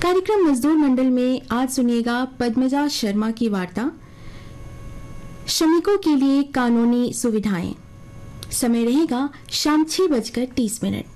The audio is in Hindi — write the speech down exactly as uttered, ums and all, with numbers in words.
कार्यक्रम मजदूर मंडल में आज सुनिएगा पद्मजा शर्मा की वार्ता श्रमिकों के लिए कानूनी सुविधाएं। समय रहेगा शाम छह बजकर तीस मिनट।